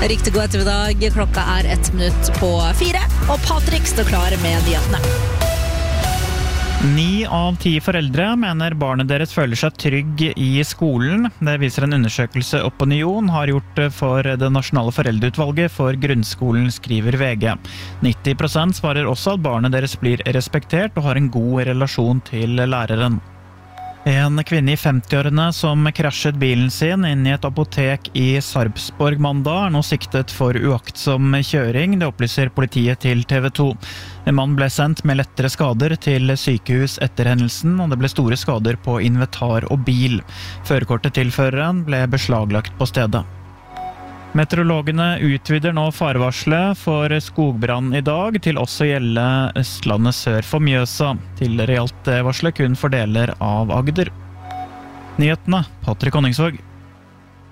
Riktig god ettermiddag. Klokka 1:01, og Patrick står klar med nyhetene. 9 av 10 foreldre mener barnet deres føler seg trygg i skolen. Det viser en undersøkelse Opinion har gjort for det nasjonale foreldreutvalget for grunnskolen, skriver VG. 90% svarer også at barnet deres blir respektert og har en god relasjon til læreren. En kvinne i 50-årene som krasjet bilen sin inn i et apotek i Sarpsborg mandag nå siktet for uaktsom kjøring, det opplyser politiet til TV 2. En mann ble sendt med lettere skader til sykehus etter hendelsen, og det ble store skader på inventar og bil. Førerkortet til føreren ble beslaglagt på stedet. Meteorologene utvider nå farevarselet for skogbrann i dag til også gjelde Østlandet sør for Mjøsa. Tidligere gjaldt varslet kun for deler av Agder. Nyhetene, Patrick Honningsvåg.